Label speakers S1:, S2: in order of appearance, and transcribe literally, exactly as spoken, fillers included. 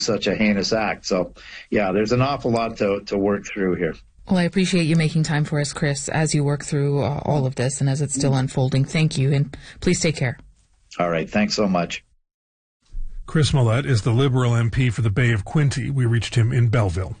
S1: such a heinous act. So, yeah, there's an awful lot to, to work through here.
S2: Well, I appreciate you making time for us, Chris, as you work through uh, all of this and as it's still unfolding. Thank you, and please take care.
S1: All right. Thanks so much.
S3: Chris Mallette is the Liberal M P for the Bay of Quinte. We reached him in Belleville.